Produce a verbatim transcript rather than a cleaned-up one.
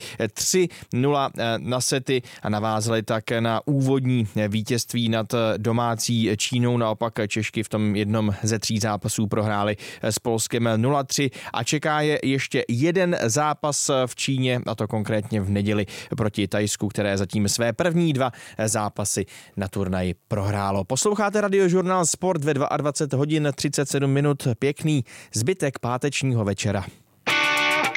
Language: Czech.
tři nula na sety a navázali tak na úvodní vítězství nad domácí Čínou. Naopak Češky v tom jednom ze tří zápasů prohráli s Polskem nula tři a čeká je ještě jeden zápas v Číně, a to konkrétně v neděli proti Thajsku, které zatím své první dva zápasy na turnaji prohrálo. Posloucháte Radiožurnál Sport ve dvacet dva hodin třicet sedm minut. Pěkný zbytek pátečního večera.